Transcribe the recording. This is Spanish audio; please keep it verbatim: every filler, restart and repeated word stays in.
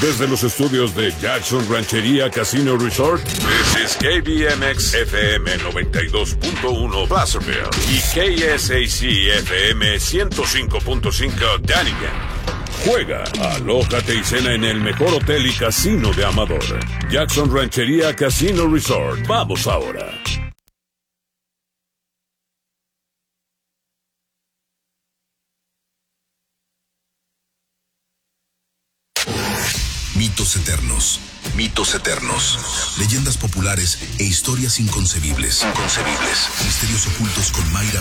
Desde los estudios de Jackson Ranchería Casino Resort, this is K B M X F M noventa y dos punto uno Placerville y K S A C F M ciento cinco punto cinco Dunnigan. Juega, alójate y cena en el mejor hotel y casino de Amador. Jackson Ranchería Casino Resort. Vamos ahora. Mitos eternos, mitos eternos, leyendas populares e historias inconcebibles. Inconcebibles. Misterios ocultos con Mayra